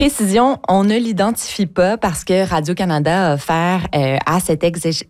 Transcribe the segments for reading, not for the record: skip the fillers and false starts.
Précision, on ne l'identifie pas parce que Radio-Canada a offert à cet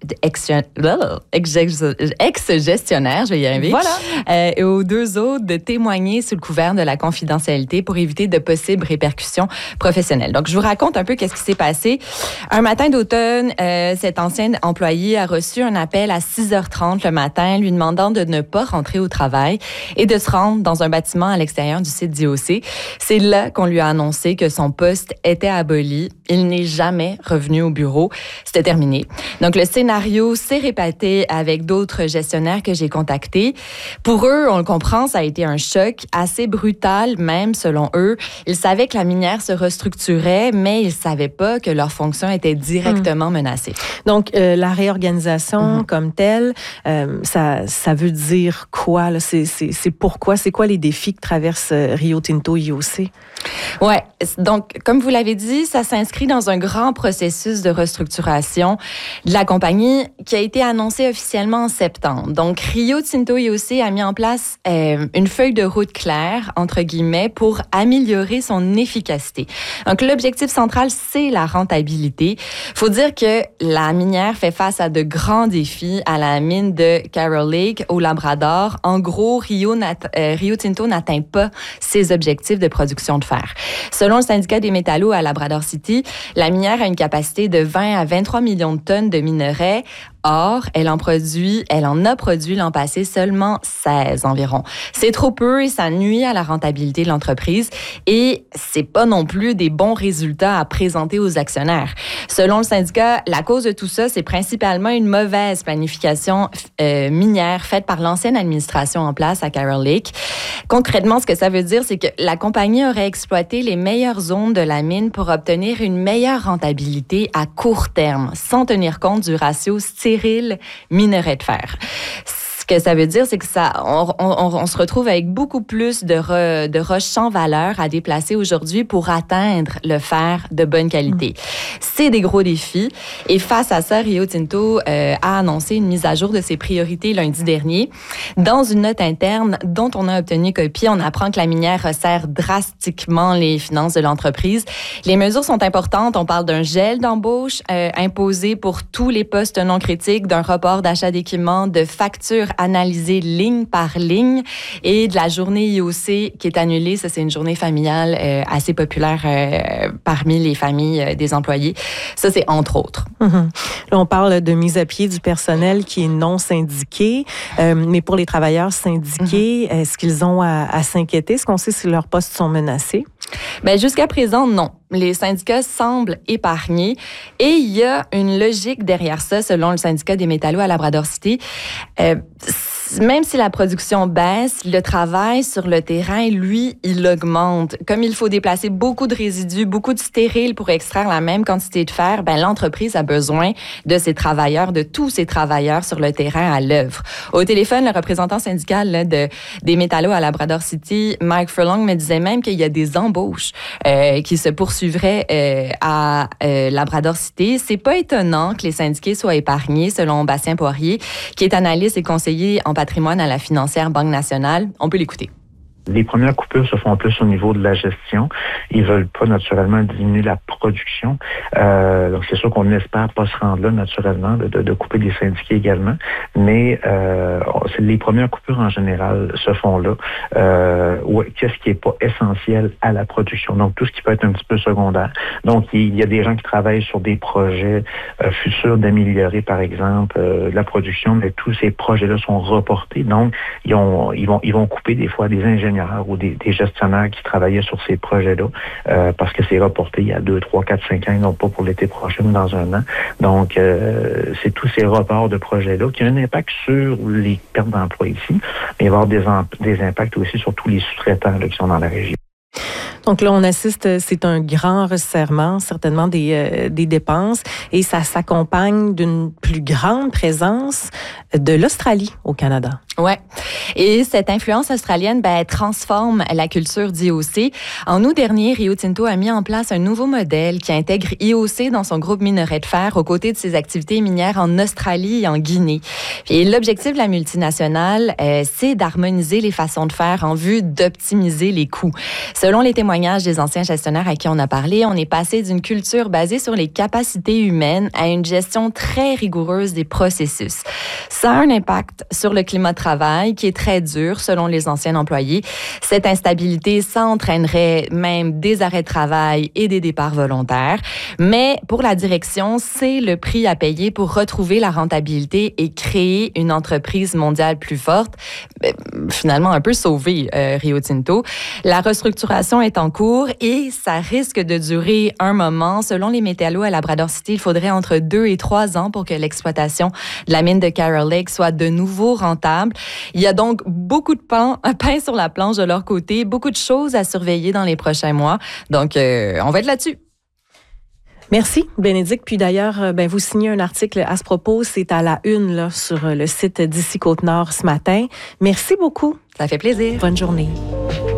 ex-gestionnaire, je vais y arriver, voilà. Et aux deux autres de témoigner sous le couvert de la confidentialité pour éviter de possibles répercussions professionnelles. Donc, je vous raconte un peu qu'est-ce qui s'est passé. Un matin d'automne, cet ancien employé a reçu un appel à 6h30 le matin lui demandant de ne pas rentrer au travail et de se rendre dans un bâtiment à l'extérieur du site d'IOC. C'est là qu'on lui a annoncé que son poste était aboli. Il n'est jamais revenu au bureau. C'était terminé. Donc, le scénario s'est répété avec d'autres gestionnaires que j'ai contactés. Pour eux, on le comprend, ça a été un choc assez brutal, même selon eux. Ils savaient que la minière se restructurait, mais ils ne savaient pas que leur fonction était directement menacée. Donc, la réorganisation comme telle, ça veut dire quoi? Là? C'est pourquoi? C'est quoi les défis que traverse Rio Tinto IOC? Oui. Donc, comme vous l'avez dit, ça s'inscrit dans un grand processus de restructuration de la compagnie qui a été annoncé officiellement en septembre. Donc, Rio Tinto IOC a mis en place une feuille de route claire, entre guillemets, pour améliorer son efficacité. Donc, l'objectif central, c'est la rentabilité. Il faut dire que la minière fait face à de grands défis à la mine de Carol Lake, au Labrador. En gros, Rio Tinto n'atteint pas ses objectifs de production de fer. Selon le syndicat des métallos à Labrador City, la minière a une capacité de 20 à 23 millions de tonnes de minerais. Or, elle en a produit l'an passé seulement 16 environ. C'est trop peu et ça nuit à la rentabilité de l'entreprise et c'est pas non plus des bons résultats à présenter aux actionnaires. Selon le syndicat, la cause de tout ça, c'est principalement une mauvaise planification minière faite par l'ancienne administration en place à Carol Lake. Concrètement, ce que ça veut dire, c'est que la compagnie aurait exploité les meilleures zones de la mine pour obtenir une meilleure rentabilité à court terme, sans tenir compte du ratio stérile-minerai de fer. Ce que ça veut dire, c'est que on se retrouve avec beaucoup plus de roches sans valeur à déplacer aujourd'hui pour atteindre le fer de bonne qualité. C'est des gros défis. Et face à ça, Rio Tinto a annoncé une mise à jour de ses priorités lundi dernier. Dans une note interne dont on a obtenu copie, on apprend que la minière resserre drastiquement les finances de l'entreprise. Les mesures sont importantes. On parle d'un gel d'embauche imposé pour tous les postes non critiques, d'un report d'achat d'équipements, de factures analysées ligne par ligne et de la journée IOC qui est annulée. Ça, c'est une journée familiale assez populaire parmi les familles des employés. Ça, c'est entre autres. Là, on parle de mise à pied du personnel qui est non syndiqué, mais pour les travailleurs syndiqués, est-ce qu'ils ont à s'inquiéter? Est-ce qu'on sait si leurs postes sont menacés? Bien, jusqu'à présent, non. Les syndicats semblent épargnés et il y a une logique derrière ça, selon le syndicat des métallos à Labrador City. Même si la production baisse, le travail sur le terrain, lui, il augmente. Comme il faut déplacer beaucoup de résidus, beaucoup de stériles pour extraire la même quantité de fer, ben l'entreprise a besoin de ses travailleurs, de tous ses travailleurs sur le terrain à l'œuvre. Au téléphone, le représentant syndical là, des métallos à Labrador City, Mike Furlong, me disait même qu'il y a des embauches qui se poursuivraient à Labrador City. C'est pas étonnant que les syndiqués soient épargnés, selon Bastien Poirier, qui est analyste et conseiller en patrimoine à la financière Banque nationale. On peut l'écouter. Les premières coupures se font plus au niveau de la gestion. Ils veulent pas naturellement diminuer la production. Donc c'est sûr qu'on n'espère pas se rendre là naturellement, de couper des syndiqués également. Mais les premières coupures en général se font là. Qu'est-ce qui est pas essentiel à la production. Donc tout ce qui peut être un petit peu secondaire. Donc il y a des gens qui travaillent sur des projets futurs d'améliorer par exemple la production, mais tous ces projets-là sont reportés. Donc ils vont couper des fois des ingénieurs ou des gestionnaires qui travaillaient sur ces projets-là parce que c'est reporté il y a 2, 3, 4, 5 ans, non pas pour l'été prochain ou dans un an. Donc, c'est tous ces reports de projets-là qui ont un impact sur les pertes d'emploi ici, mais il va y avoir des impacts aussi sur tous les sous-traitants là, qui sont dans la région. Donc là, on assiste, c'est un grand resserrement, certainement des dépenses, et ça s'accompagne d'une plus grande présence de l'Australie au Canada. Ouais. Et cette influence australienne transforme la culture d'IOC. En août dernier, Rio Tinto a mis en place un nouveau modèle qui intègre IOC dans son groupe minerai de fer aux côtés de ses activités minières en Australie et en Guinée. Et l'objectif de la multinationale, c'est d'harmoniser les façons de faire en vue d'optimiser les coûts. Selon les témoignages des anciens gestionnaires à qui on a parlé, on est passé d'une culture basée sur les capacités humaines à une gestion très rigoureuse des processus. Ça a un impact sur le climat de travail qui est très dur selon les anciens employés. Cette instabilité, ça entraînerait même des arrêts de travail et des départs volontaires. Mais pour la direction, c'est le prix à payer pour retrouver la rentabilité et créer une entreprise mondiale plus forte. Finalement, un peu sauver Rio Tinto. La restructuration est en cours et ça risque de durer un moment. Selon les métallos à Labrador City, il faudrait entre 2 et 3 ans pour que l'exploitation de la mine de Carol Lake soit de nouveau rentable. Il y a donc beaucoup de pain sur la planche de leur côté, beaucoup de choses à surveiller dans les prochains mois. Donc, on va être là-dessus. Merci, Bénédicte. Puis d'ailleurs, vous signez un article à ce propos. C'est à la une là, sur le site d'ici Côte-Nord ce matin. Merci beaucoup. Ça fait plaisir. Bonne journée.